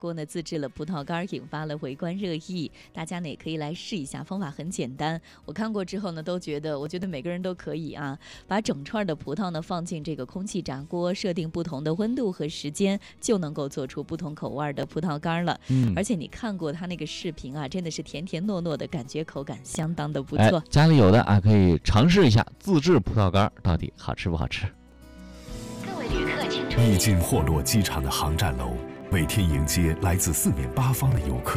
锅呢自制了葡萄干，引发了围观热议。大家呢也可以来试一下，方法很简单。我看过之后呢，我觉得每个人都可以啊，把整串的葡萄呢放进这个空气炸锅，设定不同的温度和时间，就能够做出不同口味的葡萄干了。而且你看过他那个视频啊，真的是甜甜糯糯的感觉，口感相当的不错。 家里有的啊，可以尝试一下自制葡萄干到底好吃不好吃。 历经霍洛机场的航站楼，每天迎接来自四面八方的游客。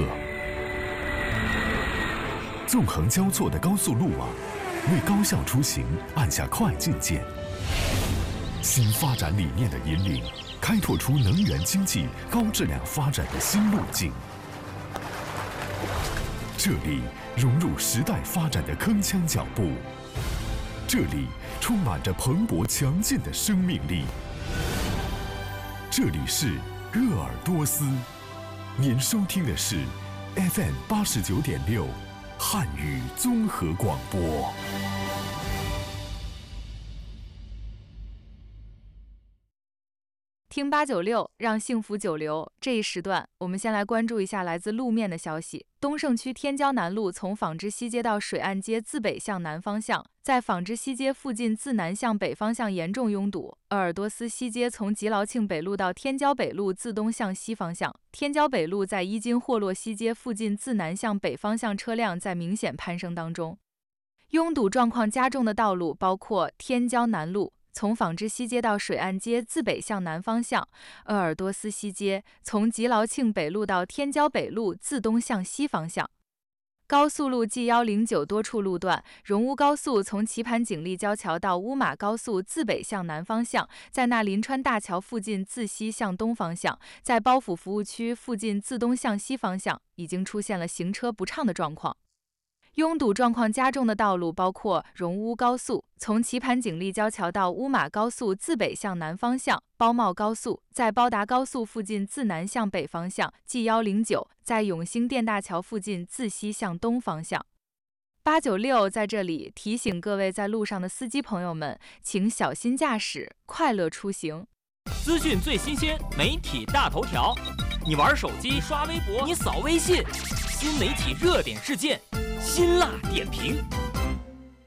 纵横交错的高速路网，为高效出行按下快进键。新发展理念的引领，开拓出能源经济高质量发展的新路径。这里融入时代发展的铿锵脚步，这里充满着蓬勃强劲的生命力。这里是鄂尔多斯，您收听的是 FM 89.6汉语综合广播。 听896，让幸福久留。这一时段，我们先来关注一下来自路面的消息。东胜区天胶南路从纺织西街到水岸街自北向南方向，在纺织西街附近自南向北方向严重拥堵。鄂尔多斯西街从吉劳庆北路到天胶北路自东向西方向，天胶北路在伊金霍洛西街附近自南向北方向车辆在明显攀升当中。拥堵状况加重的道路包括天胶南路从纺织西街到水岸街自北向南方向，鄂尔多斯西街从吉劳庆北路到天胶北路自东向西方向。高速路 G109 多处路段，荣乌高速从棋盘锦立交桥到乌马高速自北向南方向，在那林川大桥附近自西向东方向，在包府服务区附近自东向西方向，已经出现了行车不畅的状况。拥堵状况加重的道路包括荣乌高速从棋盘锦立交桥到乌马高速自北向南方向，包茂高速在包达高速附近自南向北方向， G109在永兴电大桥附近自西向东方向。896在这里提醒各位在路上的司机朋友们，请小心驾驶，快乐出行。 资讯最新鲜，媒体大头条。你玩手机刷微博，你扫微信，新媒体热点事件，辛辣点评。